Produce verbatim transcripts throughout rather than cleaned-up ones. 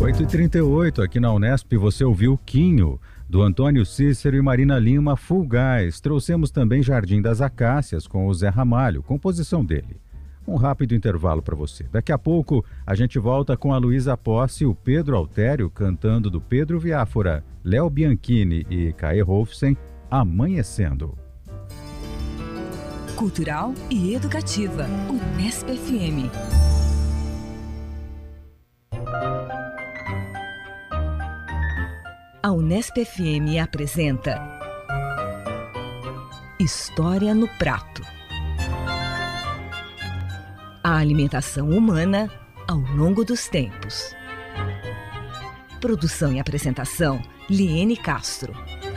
oito e trinta e oito, aqui na Unesp você ouviu Quinho, do Antônio Cícero e Marina Lima, Full Gás. Trouxemos também Jardim das Acácias, com o Zé Ramalho, composição dele. Um rápido intervalo para você. Daqui a pouco a gente volta com a Luísa Posse e o Pedro Altério cantando do Pedro Viáfora, Léo Bianchini e Caê Rolfsen, Amanhecendo. Cultural e educativa, Unesp F M. A Unesp F M apresenta História no Prato. A alimentação humana ao longo dos tempos. Produção e apresentação, Liene Castro.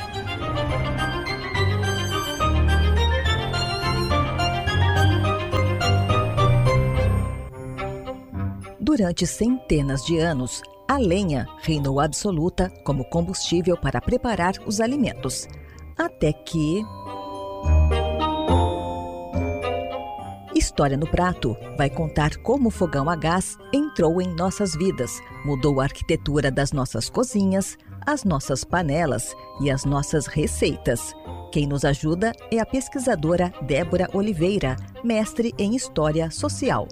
Durante centenas de anos, a lenha reinou absoluta como combustível para preparar os alimentos. Até que... História no Prato vai contar como o fogão a gás entrou em nossas vidas, mudou a arquitetura das nossas cozinhas, as nossas panelas e as nossas receitas. Quem nos ajuda é a pesquisadora Débora Oliveira, mestre em História Social.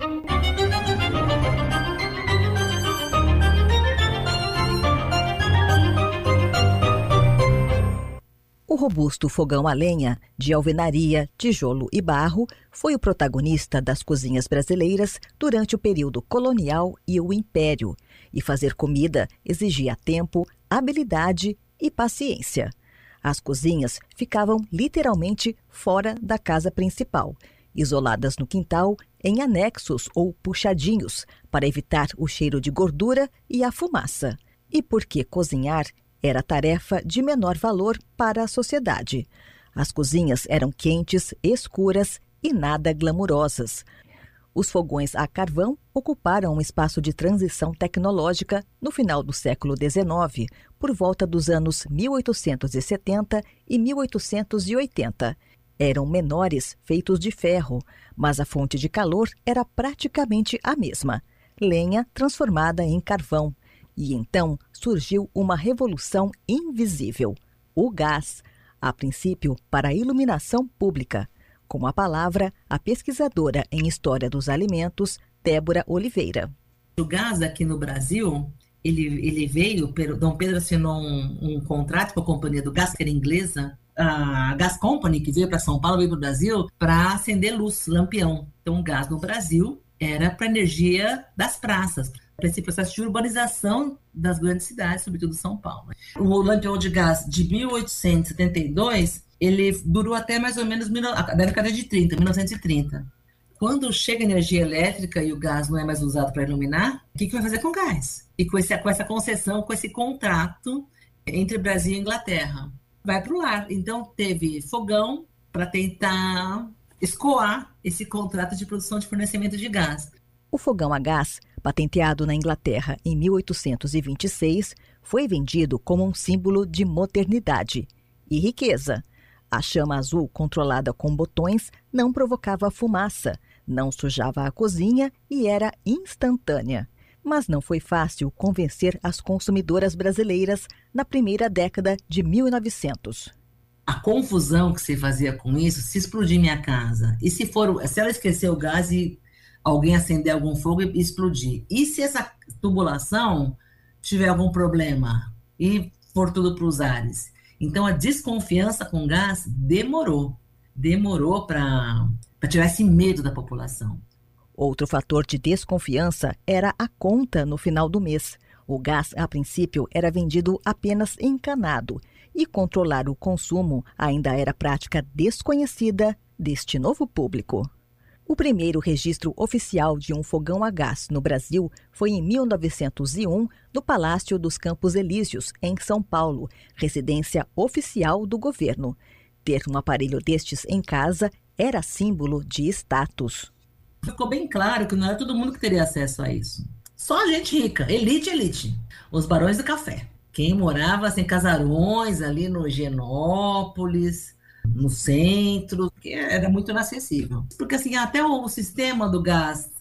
O robusto fogão a lenha, de alvenaria, tijolo e barro, foi o protagonista das cozinhas brasileiras durante o período colonial e o Império. E fazer comida exigia tempo, habilidade e paciência. As cozinhas ficavam literalmente fora da casa principal, isoladas no quintal, em anexos ou puxadinhos, para evitar o cheiro de gordura e a fumaça. E porque cozinhar era tarefa de menor valor para a sociedade. As cozinhas eram quentes, escuras e nada glamurosas. Os fogões a carvão ocuparam um espaço de transição tecnológica no final do século dezenove, por volta dos anos mil oitocentos e setenta e mil oitocentos e oitenta. Eram menores, feitos de ferro, mas a fonte de calor era praticamente a mesma: lenha transformada em carvão. E então surgiu uma revolução invisível: o gás, a princípio para a iluminação pública. Com a palavra, a pesquisadora em História dos Alimentos, Débora Oliveira. O gás aqui no Brasil, ele, ele veio, Dom Pedro assinou um, um contrato com a Companhia do Gás, que era inglesa, a Gas Company, que veio para São Paulo, veio para o Brasil, para acender luz, lampião. Então o gás no Brasil era para a energia das praças, para esse processo de urbanização das grandes cidades, sobretudo São Paulo. O lampião de gás de mil oitocentos e setenta e dois, ele durou até mais ou menos a década de trinta, mil novecentos e trinta. Quando chega a energia elétrica e o gás não é mais usado para iluminar, o que, que vai fazer com o gás? E com, esse, com essa concessão, com esse contrato entre Brasil e Inglaterra, vai para o lar. Então teve fogão para tentar escoar esse contrato de produção de fornecimento de gás. O fogão a gás, patenteado na Inglaterra em mil oitocentos e vinte e seis, foi vendido como um símbolo de modernidade e riqueza. A chama azul, controlada com botões, não provocava fumaça, não sujava a cozinha e era instantânea. Mas não foi fácil convencer as consumidoras brasileiras na primeira década de mil e novecentos. A confusão que se fazia com isso, se explodir minha casa, e se for, se ela esquecer o gás e alguém acender algum fogo e explodir. E se essa tubulação tiver algum problema e for tudo para os ares? Então, a desconfiança com gás demorou. Demorou para tirar esse medo da população. Outro fator de desconfiança era a conta no final do mês. O gás, a princípio, era vendido apenas encanado, e controlar o consumo ainda era prática desconhecida deste novo público. O primeiro registro oficial de um fogão a gás no Brasil foi em mil novecentos e um, no Palácio dos Campos Elíseos, em São Paulo, residência oficial do governo. Ter um aparelho destes em casa era símbolo de status. Ficou bem claro que não era todo mundo que teria acesso a isso. Só a gente rica, elite, elite. Os barões do café. Quem morava em casarões ali no Higienópolis, no centro, que era muito inacessível. Porque assim, até o sistema do gás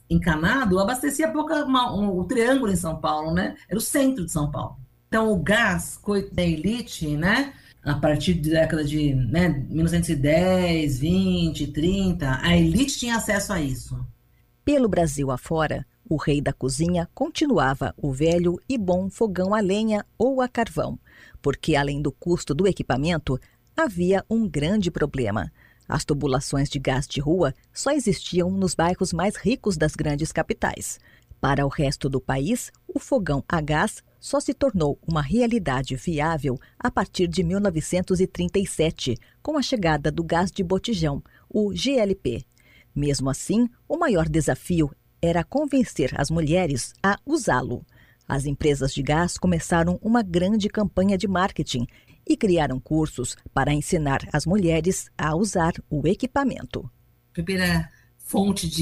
encanado abastecia pouca, uma, um, o Triângulo em São Paulo, né? Era o centro de São Paulo. Então, o gás da elite, né? A partir da década de né, mil novecentos e dez, vinte, trinta, a elite tinha acesso a isso. Pelo Brasil afora, o rei da cozinha continuava o velho e bom fogão a lenha ou a carvão, porque além do custo do equipamento, havia um grande problema. As tubulações de gás de rua só existiam nos bairros mais ricos das grandes capitais. Para o resto do país, o fogão a gás só se tornou uma realidade viável a partir de mil novecentos e trinta e sete, com a chegada do gás de botijão, o G L P. Mesmo assim, o maior desafio era convencer as mulheres a usá-lo. As empresas de gás começaram uma grande campanha de marketing e criaram cursos para ensinar as mulheres a usar o equipamento. A primeira fonte de